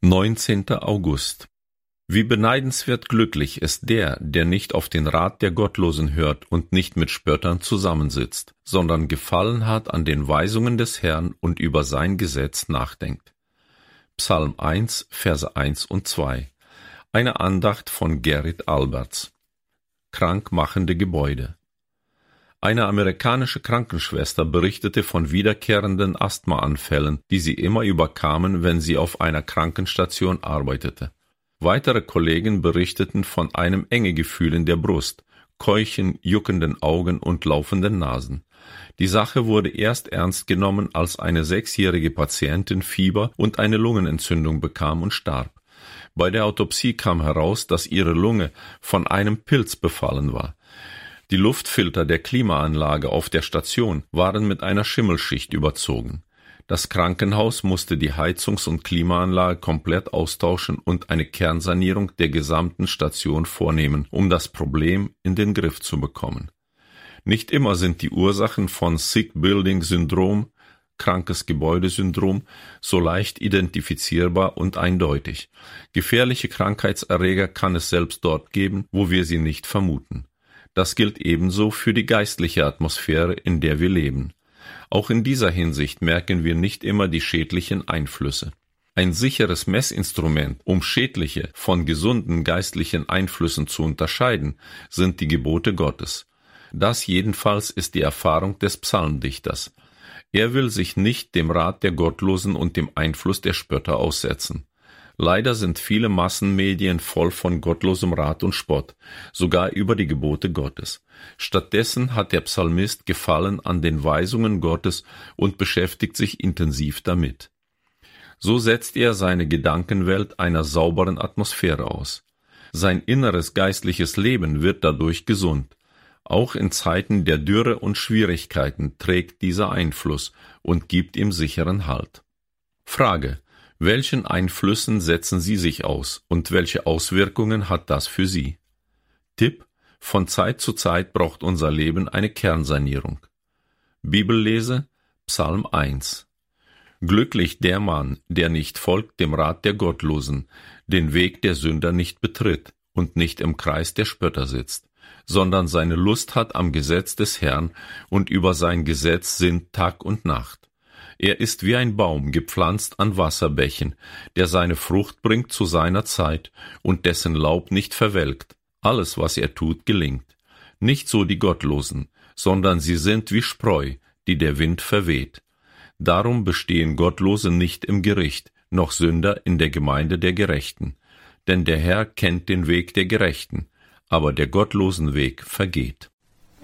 19. August. Wie beneidenswert glücklich ist der nicht auf den Rat der Gottlosen hört und nicht mit Spöttern zusammensitzt, sondern Gefallen hat an den Weisungen des Herrn und über sein Gesetz nachdenkt. Psalm 1, Verse 1 und 2. Eine Andacht von Gerrit Alberts. Krankmachende Gebäude. Eine amerikanische Krankenschwester berichtete von wiederkehrenden Asthmaanfällen, die sie immer überkamen, wenn sie auf einer Krankenstation arbeitete. Weitere Kollegen berichteten von einem Engegefühl in der Brust, Keuchen, juckenden Augen und laufenden Nasen. Die Sache wurde erst ernst genommen, als eine 6-jährige Patientin Fieber und eine Lungenentzündung bekam und starb. Bei der Autopsie kam heraus, dass ihre Lunge von einem Pilz befallen war. Die Luftfilter der Klimaanlage auf der Station waren mit einer Schimmelschicht überzogen. Das Krankenhaus musste die Heizungs- und Klimaanlage komplett austauschen und eine Kernsanierung der gesamten Station vornehmen, um das Problem in den Griff zu bekommen. Nicht immer sind die Ursachen von Sick Building Syndrom, krankes Gebäudesyndrom, so leicht identifizierbar und eindeutig. Gefährliche Krankheitserreger kann es selbst dort geben, wo wir sie nicht vermuten. Das gilt ebenso für die geistliche Atmosphäre, in der wir leben. Auch in dieser Hinsicht merken wir nicht immer die schädlichen Einflüsse. Ein sicheres Messinstrument, um schädliche von gesunden geistlichen Einflüssen zu unterscheiden, sind die Gebote Gottes. Das jedenfalls ist die Erfahrung des Psalmdichters. Er will sich nicht dem Rat der Gottlosen und dem Einfluss der Spötter aussetzen. Leider sind viele Massenmedien voll von gottlosem Rat und Spott, sogar über die Gebote Gottes. Stattdessen hat der Psalmist Gefallen an den Weisungen Gottes und beschäftigt sich intensiv damit. So setzt er seine Gedankenwelt einer sauberen Atmosphäre aus. Sein inneres geistliches Leben wird dadurch gesund. Auch in Zeiten der Dürre und Schwierigkeiten trägt dieser Einfluss und gibt ihm sicheren Halt. Frage: Welchen Einflüssen setzen Sie sich aus und welche Auswirkungen hat das für Sie? Tipp: Von Zeit zu Zeit braucht unser Leben eine Kernsanierung. Bibellese: Psalm 1. Glücklich der Mann, der nicht folgt dem Rat der Gottlosen, den Weg der Sünder nicht betritt und nicht im Kreis der Spötter sitzt, sondern seine Lust hat am Gesetz des Herrn und über sein Gesetz sinnt Tag und Nacht. Er ist wie ein Baum gepflanzt an Wasserbächen, der seine Frucht bringt zu seiner Zeit und dessen Laub nicht verwelkt. Alles, was er tut, gelingt. Nicht so die Gottlosen, sondern sie sind wie Spreu, die der Wind verweht. Darum bestehen Gottlose nicht im Gericht, noch Sünder in der Gemeinde der Gerechten. Denn der Herr kennt den Weg der Gerechten, aber der gottlosen Weg vergeht.